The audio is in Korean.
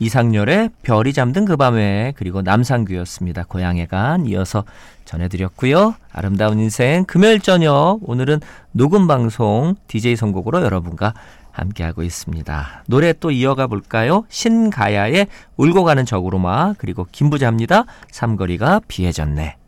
이상열의 별이 잠든 그 밤에, 그리고 남상규였습니다. 고향에 간, 이어서 전해드렸고요. 아름다운 인생 금요일 저녁, 오늘은 녹음방송 DJ 선곡으로 여러분과 함께하고 있습니다. 노래 또 이어가 볼까요? 신가야의 울고 가는 적으로마, 그리고 김부자입니다. 삼거리가 비해졌네.